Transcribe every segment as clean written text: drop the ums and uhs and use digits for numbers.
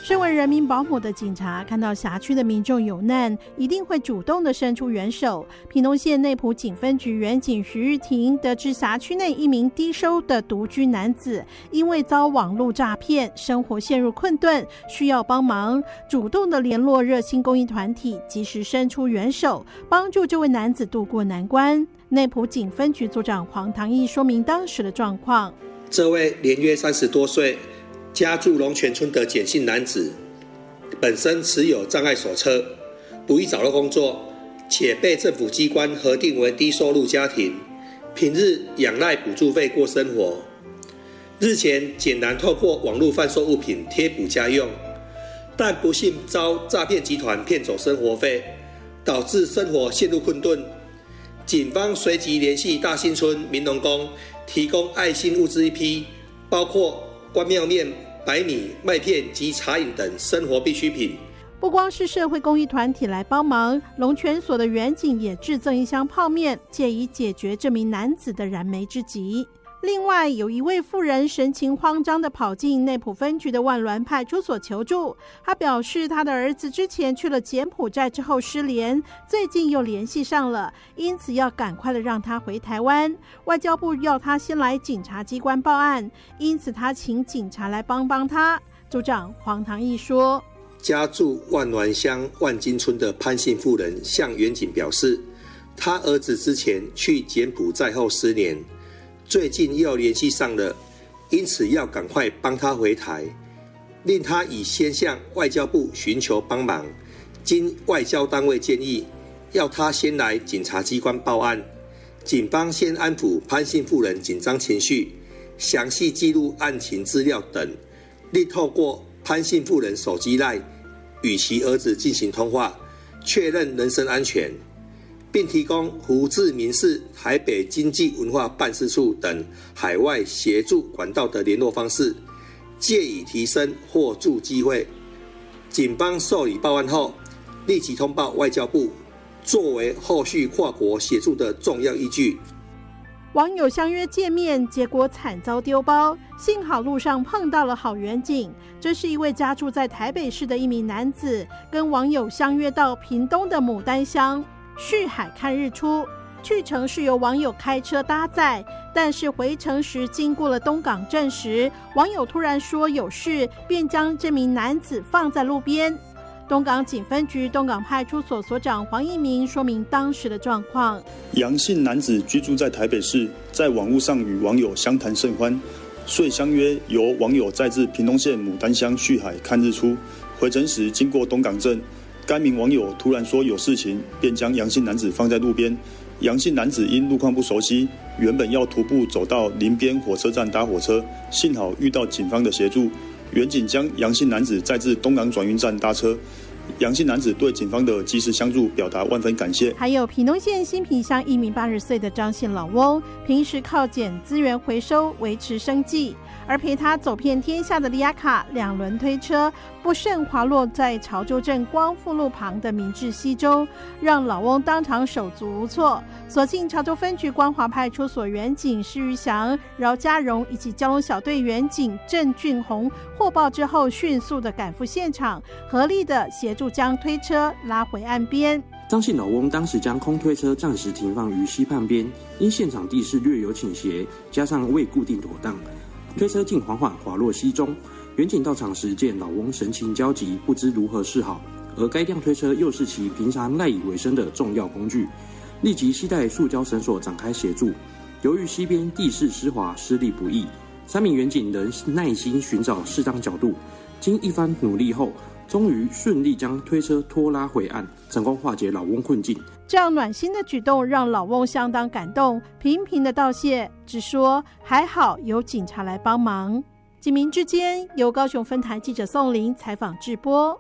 身为人民保姆的警察，看到辖区的民众有难，一定会主动的伸出援手。屏东县内埔警分局员警徐玉婷得知辖区内一名低收的独居男子因为遭网络诈骗，生活陷入困顿，需要帮忙，主动的联络热心公益团体，及时伸出援手，帮助这位男子渡过难关。内埔警分局组长黄唐义说明当时的状况。 这位年约30多岁，家住龙泉村的简姓男子，本身持有障碍手册，不易找到工作，且被政府机关核定为低收入家庭，平日仰赖补助费过生活。日前简男透过网络贩售物品贴补家用，但不幸遭诈骗集团骗走生活费，导致生活陷入困顿。警方随即联系大新村民农宫，提供爱心物资一批，包括关庙面、白米、麦片及茶饮等生活必需品。 不光是社会公益团体来帮忙，龙泉所的员警也制赠一箱泡面，借以解决这名男子的燃眉之急。另外，有一位妇人神情慌张地跑进内埔分局的万峦派出所求助。他表示，他的儿子之前去了柬埔寨之后失联，最近又联系上了，因此要赶快的让他回台湾。外交部要他先来警察机关报案，因此他请警察来帮他。组长黄唐义说， 家住万峦乡万金村的潘姓妇人向员警表示，他儿子之前去柬埔寨后失联，最近又联系上了，因此要赶快帮他回台，令他已先向外交部寻求帮忙。经外交单位建议，要他先来警察机关报案。警方先安抚潘姓妇人紧张情绪，详细记录案情资料等，另透过潘姓妇人手机LINE与其儿子进行通话，确认人身安全，并提供胡志明市台北经济文化办事处等海外协助管道的联络方式，借以提升获助机会。警方受理报案后，立即通报外交部，作为后续跨国协助的重要依据。 网友相约见面，结果惨遭丢包，幸好路上碰到了好员警。这是一位家住在台北市的一名男子，跟网友相约到屏东的牡丹乡旭海看日出，去程是由网友开车搭载，但是回程时经过了东港镇时，网友突然说有事，便将这名男子放在路边。东港警分局东港派出所所长黄一鸣说明当时的状况。 杨姓男子居住在台北市，在网络上与网友相谈甚欢，遂相约由网友载至屏东县牡丹乡旭海看日出。回程时经过东港镇，该名网友突然说有事情，便将杨姓男子放在路边。杨姓男子因路况不熟悉，原本要徒步走到林边火车站搭火车，幸好遇到警方的协助，员警将杨姓男子载至东港转运站搭车。杨姓男子对警方的及时相助表达万分感谢。 还有屏东县新平乡一名80岁的张姓老翁，平时靠捡资源回收维持生计，而陪他走遍天下的利亚卡2轮推车不慎滑落在潮州镇光复路旁的明治溪中，让老翁当场手足无措。所幸潮州分局光华派出所员警施玉祥、饶家荣以及交通小队员警郑俊宏获报之后，迅速的赶赴现场，合力的协助将推车拉回岸边。 张姓老翁当时将空推车暂时停放于溪畔边，因现场地势略有倾斜，加上未固定妥当，推车竟缓缓滑落溪中。员警到场时见老翁神情焦急，不知如何是好，而该辆推车又是其平常赖以为生的重要工具，立即携带塑胶绳索展开协助。由于溪边地势湿滑，施力不易，3名员警仍耐心寻找适当角度，经一番努力后，终于顺利将推车拖拉回岸，成功化解老翁困境。 这样暖心的举动让老翁相当感动，频频的道谢，只说还好有警察来帮忙。警民之间由高雄分台记者宋玲采访制播。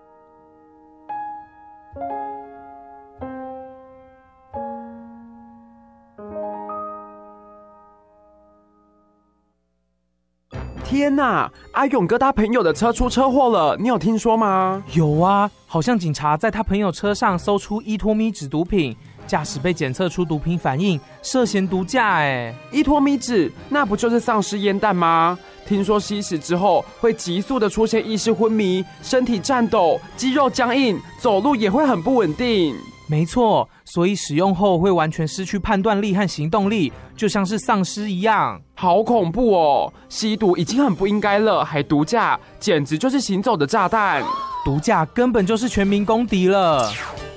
天哪！阿勇哥他朋友的车出车祸了，你有听说吗？ 有啊，好像警察在他朋友车上搜出依托咪纸毒品， 驾驶被检测出毒品反应，涉嫌毒驾。 伊托米酯，那不就是丧尸烟弹吗？听说吸食之后会急速的出现意识昏迷、身体颤抖、肌肉僵硬，走路也会很不稳定。 没错，所以使用后会完全失去判断力和行动力，就像是丧尸一样。 好恐怖哦！吸毒已经很不应该了，还毒驾，简直就是行走的炸弹。 毒驾根本就是全民公敌了。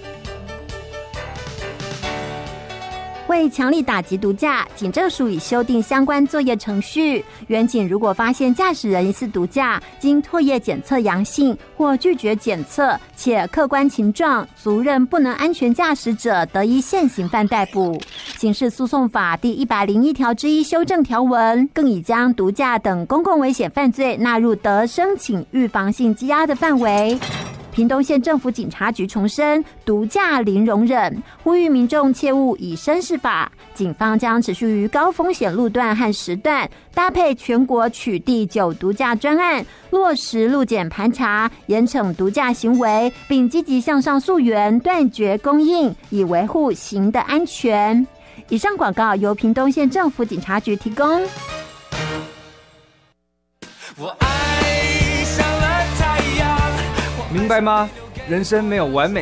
为强力打击毒驾，警政署已修订相关作业程序。员警如果发现驾驶人疑似毒驾，经唾液检测阳性或拒绝检测，且客观情状足认不能安全驾驶者，得依现行犯逮捕。刑事诉讼法第101条之1修正条文，更已将毒驾等公共危险犯罪纳入得申请预防性羁押的范围。屏东县政府警察局重申毒驾零容忍，呼吁民众切勿以身试法。警方将持续于高风险路段和时段，搭配全国取缔酒毒驾专案，落实路检盘查，严惩毒驾行为，并积极向上溯源，断绝供应，以维护行的安全。以上广告由屏东县政府警察局提供。 我爱上了太阳，明白吗？人生没有完美